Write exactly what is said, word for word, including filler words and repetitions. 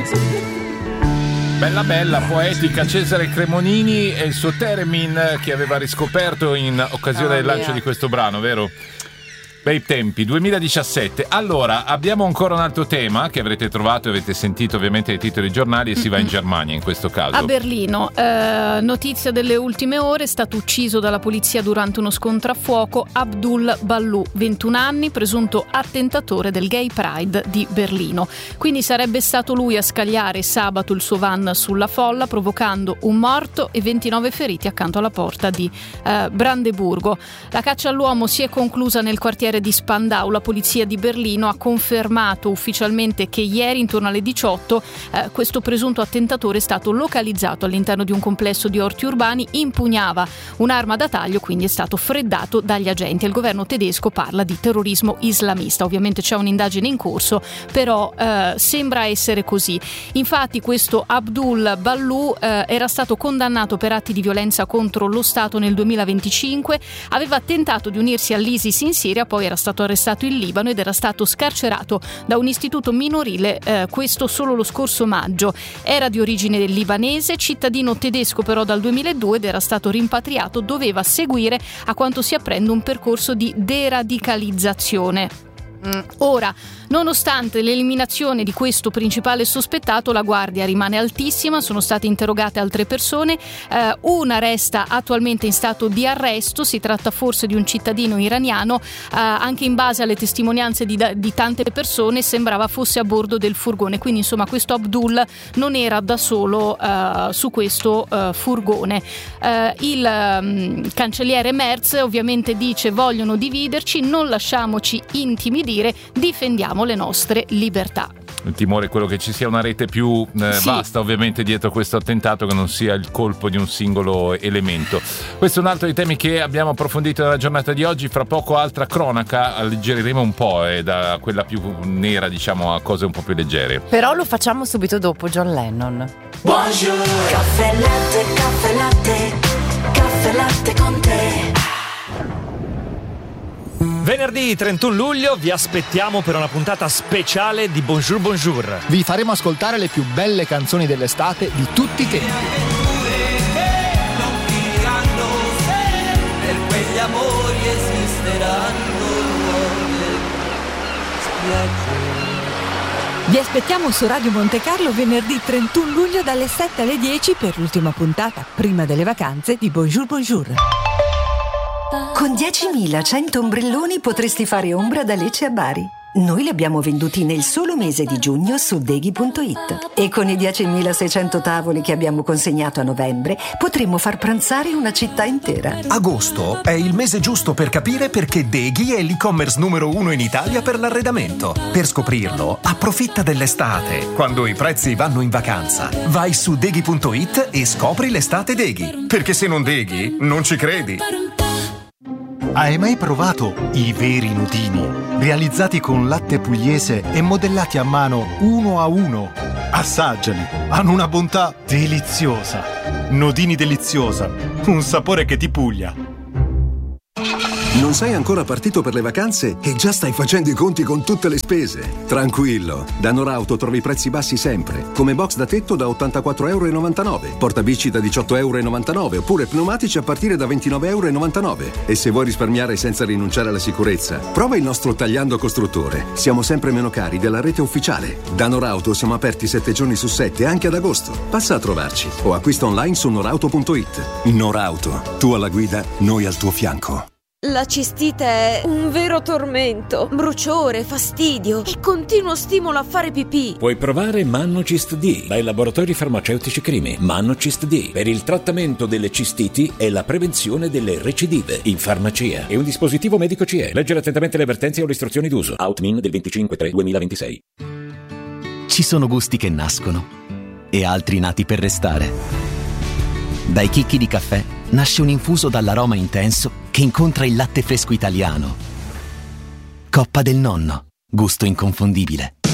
Bella bella, poetica, Cesare Cremonini e il suo Theremin che aveva riscoperto in occasione oh, del lancio mia. di questo brano, vero? Bei tempi, duemiladiciassette. Allora, abbiamo ancora un altro tema che avrete trovato e avete sentito ovviamente nei titoli dei giornali e si va in Germania in questo caso. A Berlino, eh, notizia delle ultime ore, è stato ucciso dalla polizia durante uno scontro a fuoco Abdul Ballu, ventuno anni, presunto attentatore del Gay Pride di Berlino. Quindi sarebbe stato lui a scagliare sabato il suo van sulla folla, provocando un morto e ventinove feriti accanto alla porta di eh, Brandeburgo. La caccia all'uomo si è conclusa nel quartiere di Spandau. La polizia di Berlino ha confermato ufficialmente che ieri intorno alle diciotto eh, questo presunto attentatore è stato localizzato all'interno di un complesso di orti urbani, impugnava un'arma da taglio, quindi è stato freddato dagli agenti. Il governo tedesco parla di terrorismo islamista. Ovviamente c'è un'indagine in corso, però eh, sembra essere così. Infatti questo Abdul Ballu eh, era stato condannato per atti di violenza contro lo Stato nel duemilaventicinque, aveva tentato di unirsi all'ISIS in Siria, poi era stato arrestato in Libano ed era stato scarcerato da un istituto minorile, eh, questo solo lo scorso maggio. Era di origine libanese, cittadino tedesco però dal duemiladue ed era stato rimpatriato. Doveva seguire, a quanto si apprende, un percorso di deradicalizzazione. Ora, nonostante l'eliminazione di questo principale sospettato, la guardia rimane altissima, sono state interrogate altre persone, eh, una resta attualmente in stato di arresto, si tratta forse di un cittadino iraniano, eh, anche in base alle testimonianze di, di tante persone sembrava fosse a bordo del furgone, quindi insomma questo Abdul non era da solo eh, su questo eh, furgone. Eh, il um, cancelliere Merz ovviamente dice: vogliono dividerci, non lasciamoci intimidire, difendiamo le nostre libertà. Il timore è quello che ci sia una rete più eh, sì. vasta ovviamente dietro questo attentato, che non sia il colpo di un singolo elemento. Questo è un altro dei temi che abbiamo approfondito nella giornata di oggi. Fra poco altra cronaca, alleggeriremo un po' eh, da quella più nera diciamo a cose un po' più leggere. Però lo facciamo subito dopo John Lennon. Buongiorno. Caffè latte, caffè latte, caffè latte con te. Venerdì trentuno luglio vi aspettiamo per una puntata speciale di Bonjour Bonjour. Vi faremo ascoltare le più belle canzoni dell'estate di tutti i tempi. Per quegli amori esisteranno Vi aspettiamo su Radio Monte Carlo venerdì trentuno luglio dalle sette alle dieci per l'ultima puntata prima delle vacanze di Bonjour Bonjour. Con diecimilacento ombrelloni potresti fare ombra da Lecce a Bari. Noi li abbiamo venduti nel solo mese di giugno su deghi punto it. E con i diecimilaseicento tavoli che abbiamo consegnato a novembre potremmo far pranzare una città intera. Agosto è il mese giusto per capire perché Deghi è l'e-commerce numero uno in Italia per l'arredamento. Per scoprirlo, approfitta dell'estate, quando i prezzi vanno in vacanza. Vai su deghi punto it e scopri l'estate Deghi. Perché se non Deghi, non ci credi. Hai mai provato i veri nudini? Realizzati con latte pugliese e modellati a mano uno a uno. Assaggiali, hanno una bontà deliziosa. Nodini deliziosa, un sapore che ti puglia. Non sei ancora partito per le vacanze e già stai facendo i conti con tutte le spese. Tranquillo, da Norauto trovi prezzi bassi sempre, come box da tetto da ottantaquattro virgola novantanove euro, portabici da diciotto virgola novantanove euro oppure pneumatici a partire da ventinove virgola novantanove euro. E se vuoi risparmiare senza rinunciare alla sicurezza, prova il nostro tagliando costruttore. Siamo sempre meno cari della rete ufficiale. Da Norauto siamo aperti sette giorni su sette anche ad agosto. Passa a trovarci o acquista online su norauto punto it. Norauto, tu alla guida, noi al tuo fianco. La cistite è un vero tormento, bruciore, fastidio e continuo stimolo a fare pipì. Puoi provare Mannocist D dai laboratori farmaceutici Crimi. Mannocist D per il trattamento delle cistiti e la prevenzione delle recidive in farmacia. È un dispositivo medico C E. Leggere attentamente le avvertenze o le istruzioni d'uso. Outmin del venticinque tre duemilaventisei. Ci sono gusti che nascono e altri nati per restare. Dai chicchi di caffè nasce un infuso dall'aroma intenso che incontra il latte fresco italiano. Coppa del Nonno, gusto inconfondibile.